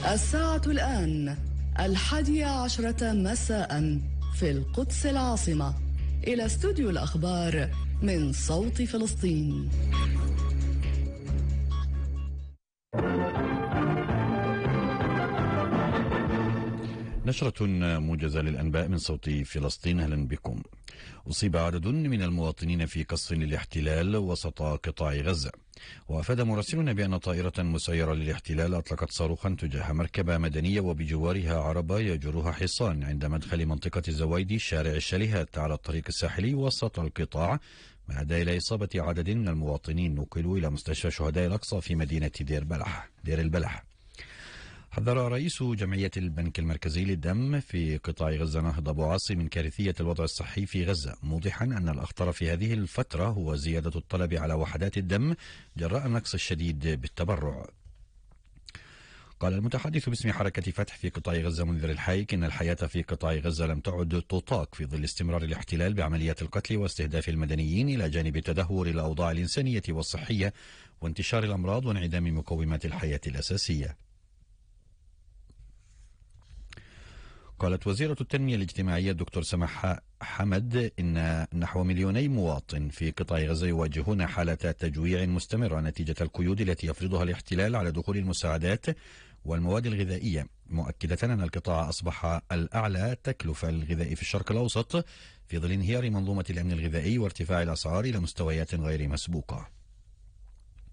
الساعة الآن 11:00 مساء في القدس العاصمة. إلى استوديو الأخبار من صوت فلسطين. نشرة موجزة للأنباء من صوت فلسطين. أهلا بكم. أصيب عدد من المواطنين في قصف للاحتلال وسط قطاع غزة، وأفاد مراسلون بأن طائرة مسيرة للاحتلال أطلقت صاروخا تجاه مركبة مدنية وبجوارها عربة يجرها حصان عند مدخل منطقة الزوايدي شارع الشاليهات على الطريق الساحلي وسط القطاع، ما أدى إلى إصابة عدد من المواطنين نقلوا إلى مستشفى شهداء الأقصى في مدينة دير البلح. حذر رئيس جمعية البنك المركزي للدم في قطاع غزة نهضة أبو عاصي من كارثية الوضع الصحي في غزة، موضحا أن الأخطر في هذه الفترة هو زيادة الطلب على وحدات الدم جراء النقص الشديد بالتبرع. قال المتحدث باسم حركة فتح في قطاع غزة منذر الحايك إن الحياة في قطاع غزة لم تعد تطاق في ظل استمرار الاحتلال بعمليات القتل واستهداف المدنيين، إلى جانب تدهور الأوضاع الإنسانية والصحية وانتشار الأمراض وانعدام مقومات الحياة الأساسية. قالت وزيرة التنمية الاجتماعية الدكتور سماح حمد إن نحو 2 مليون مواطن في قطاع غزة يواجهون حالة تجويع مستمرة نتيجة القيود التي يفرضها الاحتلال على دخول المساعدات والمواد الغذائية، مؤكدة أن القطاع أصبح الأعلى تكلفة الغذاء في الشرق الأوسط في ظل انهيار منظومة الأمن الغذائي وارتفاع الأسعار إلى مستويات غير مسبوقة.